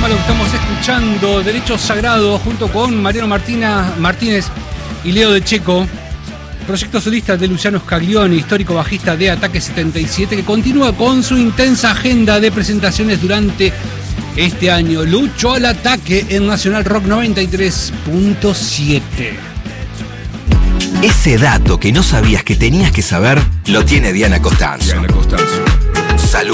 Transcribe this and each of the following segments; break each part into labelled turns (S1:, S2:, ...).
S1: tema lo que estamos escuchando, Derecho Sagrado, junto con Mariano Martínez y Leo De Checo. Proyecto solista de Luciano Scaglioni, histórico bajista de Ataque 77, que continúa con su intensa agenda de presentaciones durante este año. Lucho al ataque en Nacional Rock 93.7.
S2: Ese dato que no sabías que tenías que saber, lo tiene Diana Costanzo. Salud.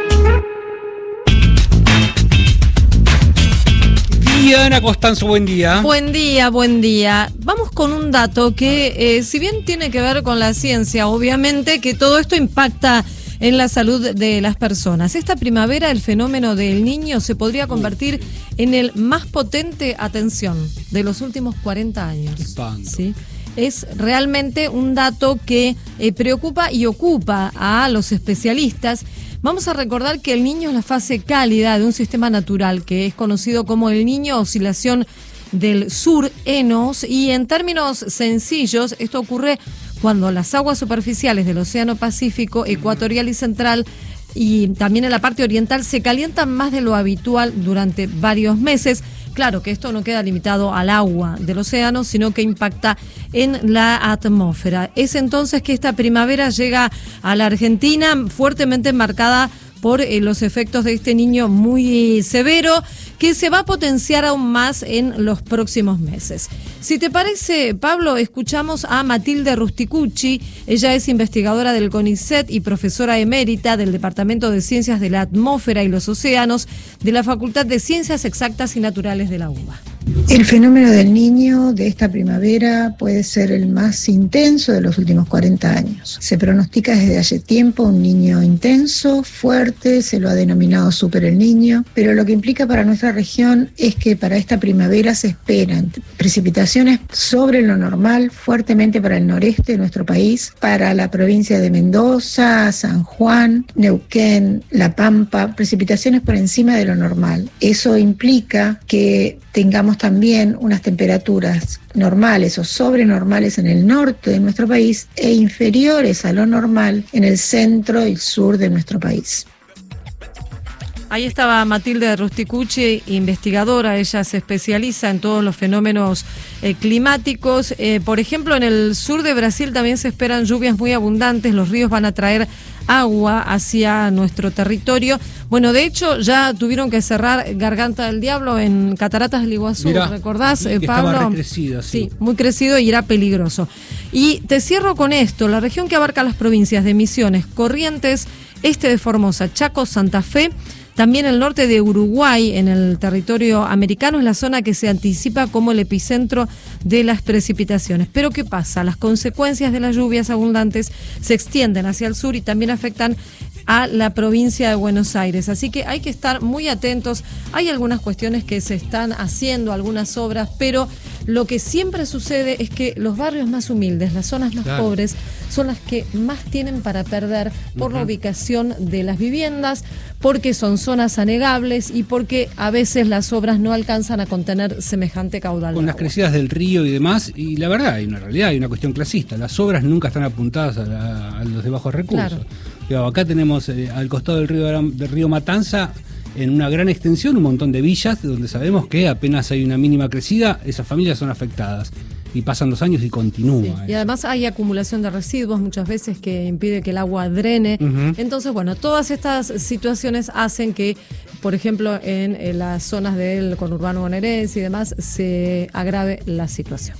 S1: Diana Costanzo, buen día.
S3: Buen día. Vamos con un dato que, si bien tiene que ver con la ciencia, obviamente que todo esto impacta en la salud de las personas. Esta primavera el fenómeno del Niño se podría convertir en el más potente, atención, de los últimos 40 años. ¿Sí? Es realmente un dato que preocupa y ocupa a los especialistas. Vamos a recordar que el Niño es la fase cálida de un sistema natural que es conocido como el Niño Oscilación del Sur, ENOS, y en términos sencillos, esto ocurre cuando las aguas superficiales del Océano Pacífico, ecuatorial y central, y también en la parte oriental, se calientan más de lo habitual durante varios meses. Claro que esto no queda limitado al agua del océano, sino que impacta en la atmósfera. Es entonces que esta primavera llega a la Argentina fuertemente marcada por los efectos de este Niño muy severo, que se va a potenciar aún más en los próximos meses. Si te parece, Pablo, escuchamos a Matilde Rusticucci. Ella es investigadora del CONICET y profesora emérita del Departamento de Ciencias de la Atmósfera y los Océanos de la Facultad de Ciencias Exactas y Naturales de la UBA.
S4: El fenómeno del Niño de esta primavera puede ser el más intenso de los últimos 40 años. Se pronostica desde hace tiempo un Niño intenso, fuerte, se lo ha denominado Super el Niño, pero lo que implica para nuestra región es que para esta primavera se esperan precipitaciones sobre lo normal, fuertemente para el noreste de nuestro país, para la provincia de Mendoza, San Juan, Neuquén, La Pampa, precipitaciones por encima de lo normal. Eso implica que tengamos también unas temperaturas normales o sobrenormales en el norte de nuestro país e inferiores a lo normal en el centro y sur de nuestro país.
S3: Ahí estaba Matilde Rusticucci, investigadora. Ella se especializa en todos los fenómenos climáticos. Por ejemplo, en el sur de Brasil también se esperan lluvias muy abundantes. Los ríos van a traer agua hacia nuestro territorio. Bueno, de hecho, ya tuvieron que cerrar Garganta del Diablo en Cataratas del Iguazú. Mirá, ¿recordás, Pablo?
S1: Estaba recrecida, sí. Sí,
S3: muy crecido y era peligroso. Y te cierro con esto. La región que abarca las provincias de Misiones, Corrientes, este de Formosa, Chaco, Santa Fe, también el norte de Uruguay, en el territorio americano, es la zona que se anticipa como el epicentro de las precipitaciones. Pero ¿qué pasa? Las consecuencias de las lluvias abundantes se extienden hacia el sur y también afectan a la provincia de Buenos Aires. Así que hay que estar muy atentos. Hay algunas cuestiones que se están haciendo, algunas obras, pero lo que siempre sucede es que los barrios más humildes, las zonas más pobres, son las que más tienen para perder por la ubicación de las viviendas, porque son zonas anegables y porque a veces las obras no alcanzan a contener semejante caudal.
S1: Con las crecidas del río y demás, y la verdad, hay una realidad, hay una cuestión clasista. Las obras nunca están apuntadas a los de bajos recursos. Claro. Pero acá tenemos al costado del río Matanza, en una gran extensión, un montón de villas donde sabemos que apenas hay una mínima crecida, esas familias son afectadas. Y pasan los años y continúa. Sí.
S3: Y además hay acumulación de residuos muchas veces que impide que el agua drene. Entonces, bueno, todas estas situaciones hacen que, por ejemplo, en las zonas del conurbano bonaerense y demás, se agrave la situación.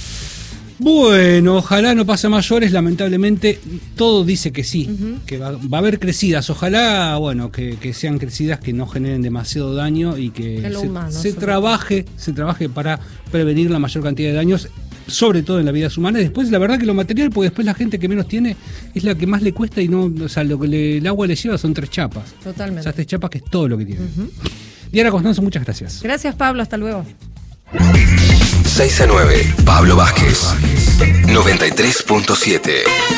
S1: Bueno, ojalá no pase a mayores, lamentablemente todo dice que sí, que va a haber crecidas, ojalá, bueno, que sean crecidas que no generen demasiado daño y que se trabaje para prevenir la mayor cantidad de daños, sobre todo en las vidas humanas. Después, la verdad que lo material, porque después la gente que menos tiene es la que más le cuesta y no, o sea, lo que el agua le lleva son 3 chapas.
S3: Totalmente.
S1: O sea, 3 chapas que es todo lo que tiene. Diana Costanzo, muchas gracias.
S3: Gracias, Pablo, hasta luego.
S2: 6 a 9, Pablo Vázquez, 93.7.